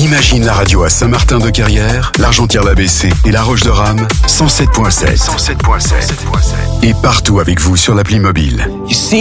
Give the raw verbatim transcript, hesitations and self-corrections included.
Imagine la radio à Saint-Martin-de-Carrière, l'Argentière-l'A B C et la Roche-de-Rame, cent sept virgule sept. cent sept virgule sept. Et partout avec vous sur l'appli mobile.